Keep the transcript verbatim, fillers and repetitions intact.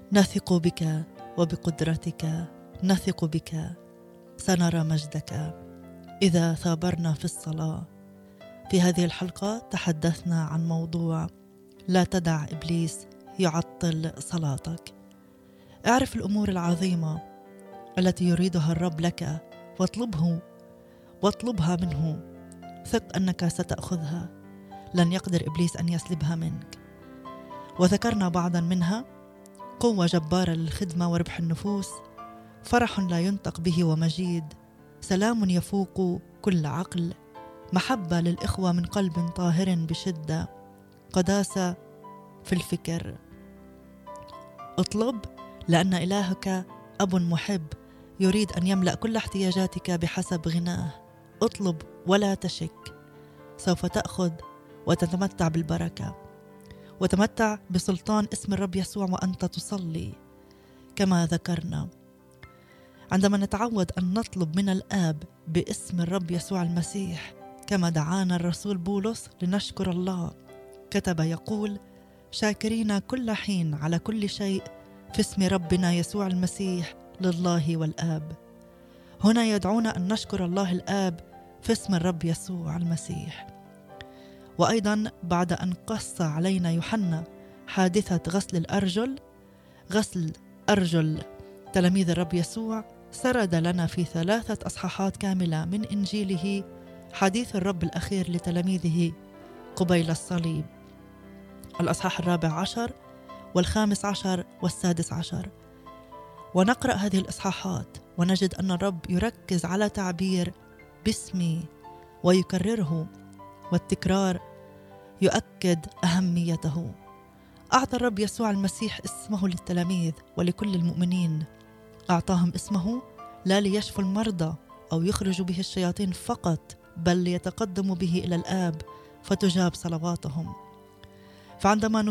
نثق بك وبقدرتك، نثق بك، سنرى مجدك إذا ثابرنا في الصلاة. في هذه الحلقة تحدثنا عن موضوع لا تدع إبليس يعطل صلاتك. اعرف الأمور العظيمة التي يريدها الرب لك واطلبه واطلبها منه، ثق أنك ستأخذها، لن يقدر إبليس أن يسلبها منك. وذكرنا بعضا منها: قوة جبارة للخدمة وربح النفوس، فرح لا ينطق به ومجيد، سلام يفوق كل عقل، محبة للإخوة من قلب طاهر بشدة، قداسة في الفكر. اطلب لأن إلهك أب محب يريد أن يملأ كل احتياجاتك بحسب غناه. اطلب ولا تشك، سوف تأخذ وتتمتع بالبركة، وتمتع بسلطان اسم الرب يسوع وأنت تصلي. كما ذكرنا، عندما نتعود أن نطلب من الآب باسم الرب يسوع المسيح، كما دعانا الرسول بولس لنشكر الله، كتب يقول: شاكرين كل حين على كل شيء في اسم ربنا يسوع المسيح لله والآب. هنا يدعونا أن نشكر الله الآب في اسم الرب يسوع المسيح. وأيضا بعد أن قص علينا يوحنا حادثة غسل الأرجل، غسل أرجل تلاميذ الرب يسوع، سرد لنا في ثلاثة أصحاحات كاملة من إنجيله حديث الرب الأخير لتلاميذه قبيل الصليب، الأصحاح الرابع عشر والخامس عشر والسادس عشر. ونقرأ هذه الإصحاحات ونجد أن الرب يركز على تعبير باسمي ويكرره، والتكرار يؤكد أهميته. أعطى الرب يسوع المسيح اسمه للتلاميذ ولكل المؤمنين. أعطاهم اسمه لا ليشفوا المرضى أو يخرجوا به الشياطين فقط، بل ليتقدموا به إلى الآب فتجاب صلواتهم. فعندما